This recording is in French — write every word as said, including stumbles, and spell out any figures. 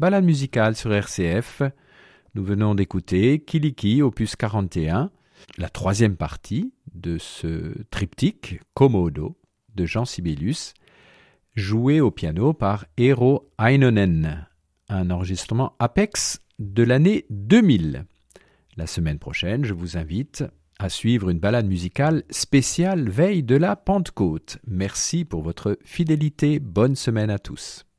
balade musicale sur R C F. Nous venons d'écouter Kiliki, opus quarante et un, la troisième partie de ce triptyque Komodo de Jean Sibelius, joué au piano par Eero Heinonen, un enregistrement Apex de l'année deux mille. La semaine prochaine, je vous invite à suivre une balade musicale spéciale veille de la Pentecôte. Merci pour votre fidélité. Bonne semaine à tous.